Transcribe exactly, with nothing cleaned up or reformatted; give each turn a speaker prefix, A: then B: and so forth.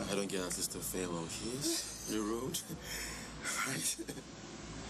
A: I don't get at least a farewell kiss on the road. Right?